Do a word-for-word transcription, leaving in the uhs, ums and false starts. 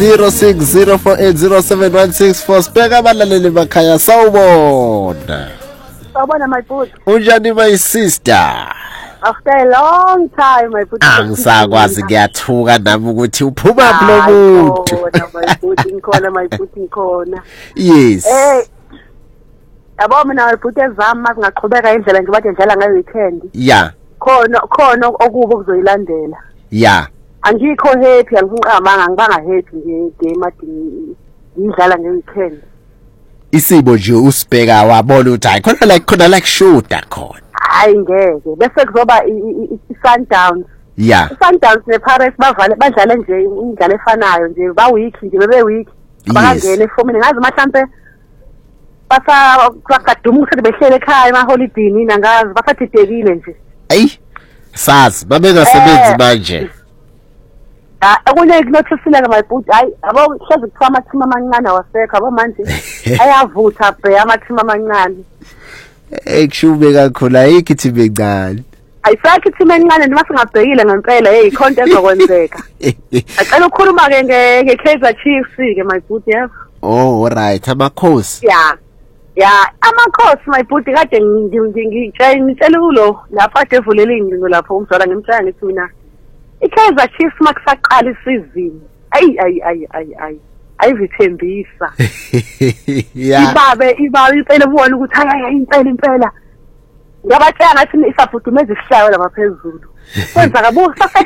zero six zero four eight zero seven one six four. Sibeka abalaleli bakhaya sawubona. Sawubona my booty. Unjani my sister? After a long time my booty. Angisakwazi ngiyathuka nami ukuthi uphuma kulo muntu. My booty ngikhona my booty ngikhona. Yes. Eh. Yabo mina my booty ezami ngaqhubeka indlela ngibathi njalo ngayo weekend. Yeah. Khona khona okubo kuzoyilandela. Yeah. Angikho happy angiqamanga ngibanga happy nje game adini ngidlala ngeweekend. Isibo nje usibheka wabona ukuthi hayi khona like khona like shooter khona. Hayi ngeke bese kuzoba i-Sundowns. Yeah. I-Sundowns nePirates bavale badlala nje indlala efanayo nje ba week nje bebe week. Abangene efomini ngazi mhlambe basa kwakaduma ukuthi behlele ekhaya ema holiday mina ngazi basathidekile nje. Ayi sazi babengasebenzi manje. Ah okunye kunothusile my boot hayi abo hlezi kuthiwa amathima amancane wasekho abo manje ayavutha bhe amathima amancane. Ekushube kakhulu ayikho ithi bencane. Ayisakho ithi encane noma singabhekile ngempela hey ikhonto ezokwenzeka. Acela ukukhuluma ke nge Kaizer Chiefs ke my boot yes. Oh alright amakhosi. Yeah. Yeah amakhosi my boot kade ngitshela ulo lapha ade evulele ingcingo lapho umzwala ngimtshaya ngithi mina iKaizer Chiefs makusaqala isizini. Ayi ayi ayi ayi ayi. Ayivithembisa. Yeah. Ibabe ibabe impela ubone ukuthi hayi hayi impela impela. Ngabatshela ngathi isaphudumeza isihlayo lapha phezulu. Kwenza kabuza